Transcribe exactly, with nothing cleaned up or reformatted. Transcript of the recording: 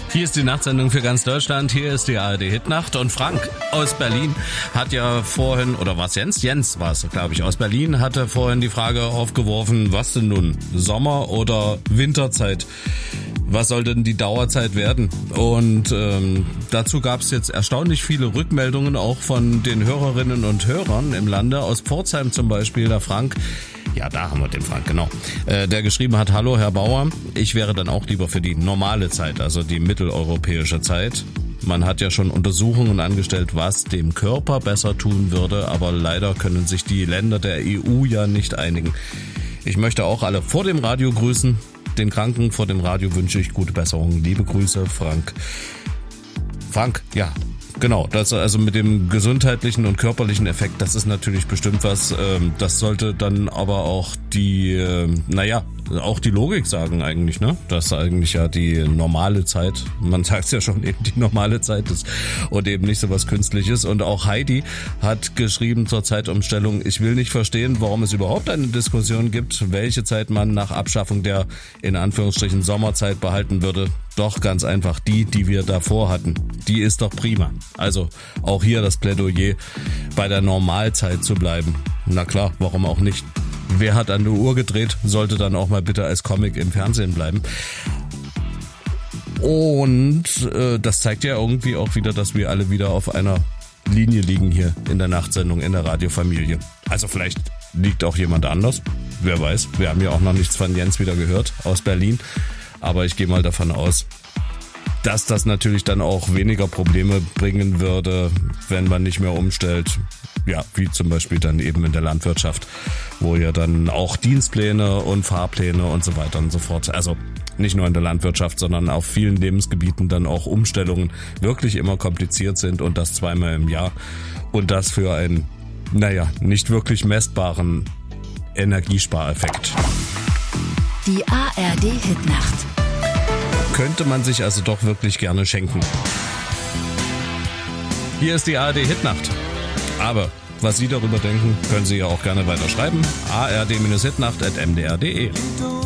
Hier ist die Nachtsendung für ganz Deutschland, hier ist die A R D Hitnacht und Frank aus Berlin hat ja vorhin, oder was Jens? Jens war es, glaube ich, aus Berlin hatte vorhin die Frage aufgeworfen, was denn nun, Sommer- oder Winterzeit? Was soll denn die Dauerzeit werden? Und ähm, dazu gab es jetzt erstaunlich viele Rückmeldungen auch von den Hörerinnen und Hörern im Lande, aus Pforzheim zum Beispiel, der Frank. Ja, da haben wir den Frank, genau. Äh, der geschrieben hat, hallo Herr Bauer, ich wäre dann auch lieber für die normale Zeit, also die mitteleuropäische Zeit. Man hat ja schon Untersuchungen angestellt, was dem Körper besser tun würde, aber leider können sich die Länder der E U ja nicht einigen. Ich möchte auch alle vor dem Radio grüßen. Den Kranken vor dem Radio wünsche ich gute Besserung. Liebe Grüße, Frank. Frank, ja. Genau, das also mit dem gesundheitlichen und körperlichen Effekt, das ist natürlich bestimmt was, ähm, das sollte dann aber auch die, äh, naja, auch die Logik sagen eigentlich, ne? Dass eigentlich ja die normale Zeit, man sagt es ja schon, eben die normale Zeit ist und eben nicht so was Künstliches. Und auch Heidi hat geschrieben zur Zeitumstellung, ich will nicht verstehen, warum es überhaupt eine Diskussion gibt, welche Zeit man nach Abschaffung der, in Anführungsstrichen, Sommerzeit behalten würde. Doch ganz einfach die, die wir davor hatten. Die ist doch prima. Also auch hier das Plädoyer, bei der Normalzeit zu bleiben. Na klar, warum auch nicht? Wer hat an der Uhr gedreht, sollte dann auch mal bitte als Comic im Fernsehen bleiben. Und äh, das zeigt ja irgendwie auch wieder, dass wir alle wieder auf einer Linie liegen hier in der Nachtsendung, in der Radiofamilie. Also vielleicht liegt auch jemand anders, wer weiß. Wir haben ja auch noch nichts von Jens wieder gehört aus Berlin. Aber ich gehe mal davon aus, dass das natürlich dann auch weniger Probleme bringen würde, wenn man nicht mehr umstellt. Ja, wie zum Beispiel dann eben in der Landwirtschaft, wo ja dann auch Dienstpläne und Fahrpläne und so weiter und so fort, also nicht nur in der Landwirtschaft, sondern auf vielen Lebensgebieten dann auch Umstellungen wirklich immer kompliziert sind und das zweimal im Jahr und das für einen, naja, nicht wirklich messbaren Energiespareffekt. Die A R D Hitnacht. Könnte man sich also doch wirklich gerne schenken. Hier ist die A R D Hitnacht. Aber was Sie darüber denken, können Sie ja auch gerne weiter schreiben. a r d Bindestrich hitnacht at m d r punkt d e